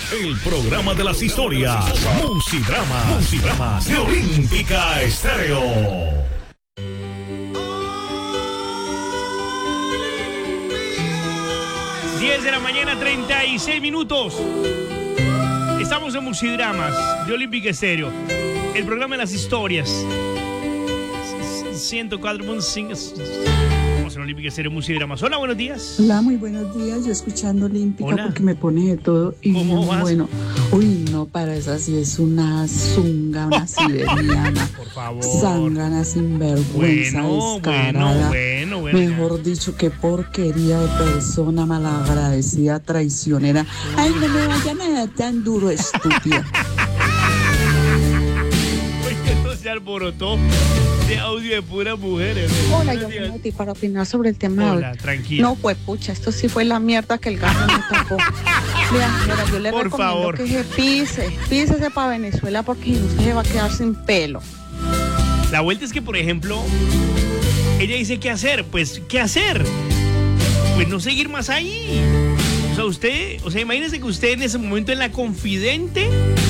El programa de las historias. Musidramas de Olímpica Estéreo. De la mañana, 36 minutos. Estamos en Musidramas de Olímpica Estéreo, el programa de las historias. 104.5. Vamos en Olímpica Estéreo, Musidramas. Hola, buenos días. Hola, muy buenos días. Yo escuchando Olímpica. Hola. Porque me pone de todo. Y ¿Cómo vas? bueno, uy, no, para esa sí es una zunga, una siberiana. Por favor. Zángana, sinvergüenza, descarada. Bueno. Mejor dicho, qué porquería de persona malagradecida, traicionera. Ay, no me vayan a dar tan duro, estúpida. Esto se alborotó de audio de puras mujeres. Hola, Buenos yo días. vengo para opinar sobre el tema de Hola, hoy. tranquila. No, pues pucha, esto sí fue la mierda que el gato me tocó. Vean, señora, yo le Por recomiendo favor. que se písese para Venezuela porque usted se va a quedar sin pelo. La vuelta es que, por ejemplo, ella dice, ¿qué hacer? Pues, ¿qué hacer? Pues no seguir más ahí. O sea, imagínese que usted en ese momento es la confidente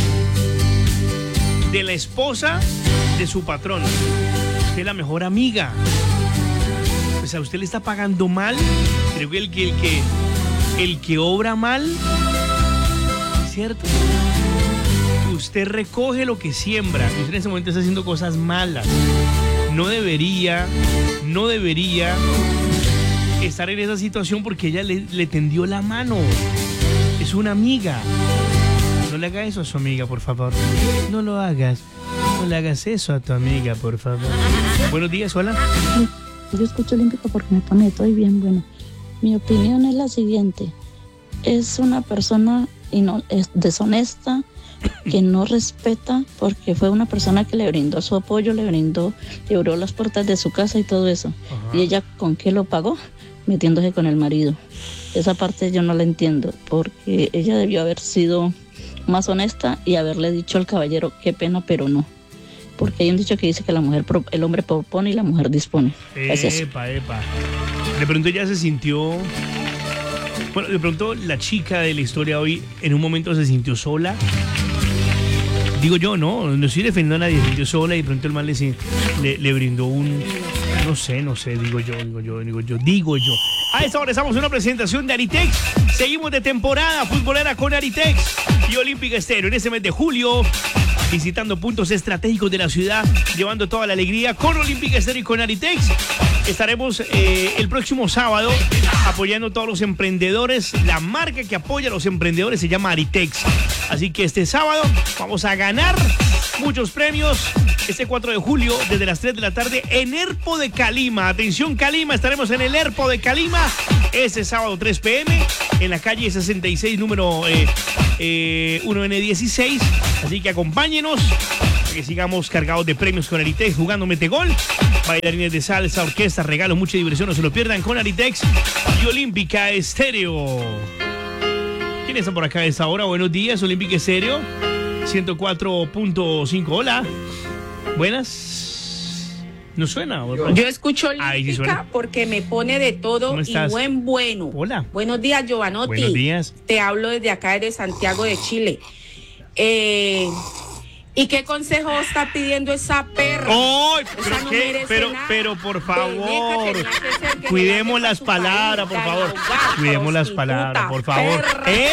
de la esposa de su patrón. Usted es la mejor amiga. Pues a usted le está pagando mal. Creo que el que obra mal, ¿cierto? Usted recoge lo que siembra. Y usted en ese momento está haciendo cosas malas. No debería estar en esa situación porque ella le tendió la mano. Es una amiga. No le haga eso a su amiga, por favor. No lo hagas. No le hagas eso a tu amiga, por favor. Buenos días, hola. Yo escucho Olímpica porque me pone todo y bien bueno. Mi opinión es la siguiente. Es una persona deshonesta, que no respeta, porque fue una persona que le brindó su apoyo, le abrió las puertas de su casa y todo eso. Ajá. ¿Y ella con qué lo pagó? Metiéndose con el marido. Esa parte yo no la entiendo, porque ella debió haber sido más honesta y haberle dicho al caballero, qué pena, pero no. Porque hay un dicho que dice que el hombre propone y la mujer dispone. Es eso. Epa. De pronto ella se sintió... Bueno, de pronto la chica de la historia hoy en un momento se sintió sola. Digo yo, no estoy defendiendo a nadie, se sintió sola y de pronto el man le brindó un... No sé, digo yo. A esta hora estamos en una presentación de Aritex. Seguimos de temporada futbolera con Aritex y Olímpica Estéreo en este mes de julio, visitando puntos estratégicos de la ciudad, llevando toda la alegría con Olímpica Estéreo y con Aritex. Estaremos el próximo sábado apoyando a todos los emprendedores. La marca que apoya a los emprendedores se llama Aritex. Así que este sábado vamos a ganar muchos premios. Este 4 de julio, desde las 3 de la tarde, en Erpo de Calima. Atención, Calima, estaremos en el Erpo de Calima este sábado 3 p.m. en la calle 66, número 1N16. Así que acompáñenos para que sigamos cargados de premios con Aritex, jugando metegol, bailarines de salsa, orquesta, regalos, mucha diversión. No se lo pierdan con Aritex y Olímpica Estéreo. ¿Quién está por acá a esta hora? Buenos días, Olímpica Estéreo 104.5. Hola. Buenas. ¿No suena? Yo escucho Ahí sí Olímpica suena. porque me pone de todo ¿Cómo y estás? bueno. Hola. Buenos días, Giovanotti. Buenos días. Te hablo desde acá, desde Santiago de Chile. ¿Y qué consejo está pidiendo esa perra? ¡Ay! Esa no merece nada. Pero por favor, Veneca tenía que ser que cuidemos le las su palabras, por país, favor. hogar, Cuidemos las prostituta, palabras, por favor. perra. ¡Ey,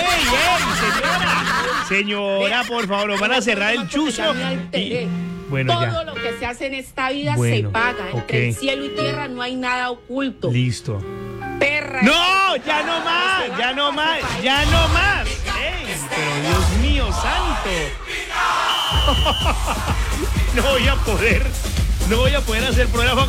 señora, por favor, nos van a cerrar el chuzo. Ya me alteré. Bueno, Todo ya. lo que se hace en esta vida Bueno, se paga. Entre ok. el cielo y tierra no hay nada oculto. Listo. Perra. ¡No! ¡Ya no más! ¡Ya no más! ¡Ya no más! ¡Ey! Pero Dios mío santo. No voy a poder hacer programa.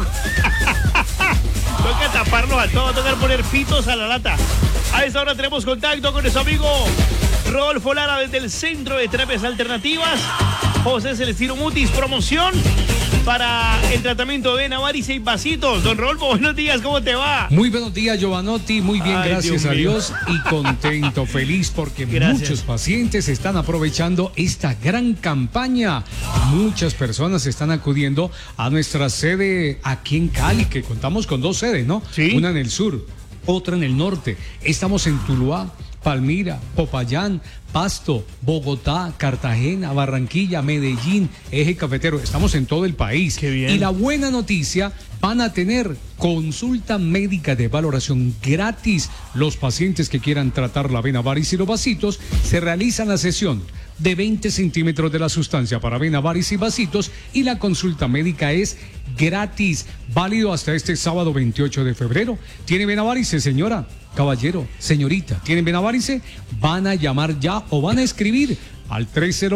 Toca taparlos a todos, toca poner pitos a la lata. A esta hora tenemos contacto con nuestro amigo Rodolfo Lara desde el Centro de Terapias Alternativas. José Celestino Mutis, promoción para el tratamiento de vena, varices y vasitos. Don Rodolfo, buenos días, ¿cómo te va? Muy buenos días, Giovanotti. Muy bien, Ay, gracias Dios a mío. Dios y contento, feliz porque Gracias. muchos pacientes están aprovechando esta gran campaña. Muchas personas están acudiendo a nuestra sede aquí en Cali, que contamos con 2 sedes, ¿no? Sí. Una en el sur, otra en el norte. Estamos en Tuluá, Palmira, Popayán, Pasto, Bogotá, Cartagena, Barranquilla, Medellín, Eje Cafetero. Estamos en todo el país. Qué bien. Y la buena noticia, van a tener consulta médica de valoración gratis. Los pacientes que quieran tratar la vena varice y los vasitos, se realizan la sesión de 20 centímetros de la sustancia para vena varice y vasitos, y la consulta médica es gratis, válido hasta este sábado 28 de febrero. ¿Tiene vena varice, señora? Caballero, señorita, ¿tienen vena varice? Van a llamar ya o van a escribir al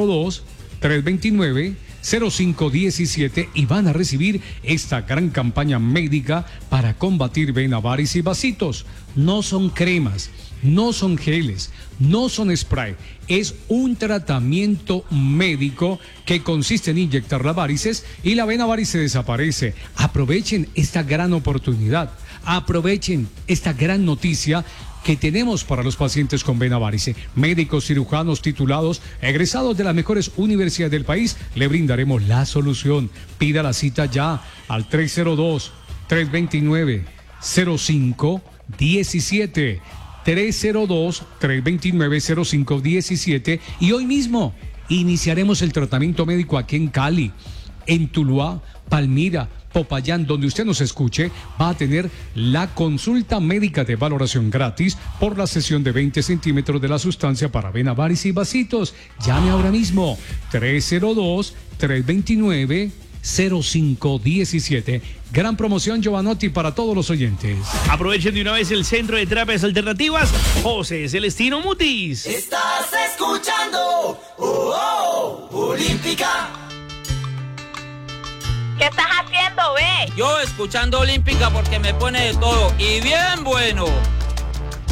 302-329-0517 y van a recibir esta gran campaña médica para combatir vena varice y vasitos. No son cremas, no son geles, no son spray, es un tratamiento médico que consiste en inyectar las varices y la vena varice desaparece. Aprovechen esta gran oportunidad, aprovechen esta gran noticia que tenemos para los pacientes con vena varice. Médicos cirujanos titulados, egresados de las mejores universidades del país, le brindaremos la solución. Pida la cita ya al 302-329-0517. 302-329-0517 y hoy mismo iniciaremos el tratamiento médico aquí en Cali, en Tuluá, Palmira, Popayán, donde usted nos escuche. Va a tener la consulta médica de valoración gratis por la sesión de 20 centímetros de la sustancia para vena varice y vasitos. Llame ahora mismo 302-329-0517. Gran promoción, Giovanotti, para todos los oyentes. Aprovechen de una vez el Centro de Terapias Alternativas José Celestino Mutis. Estás escuchando Olímpica. ¿Qué estás haciendo, ve? Yo escuchando Olímpica porque me pone de todo y bien bueno.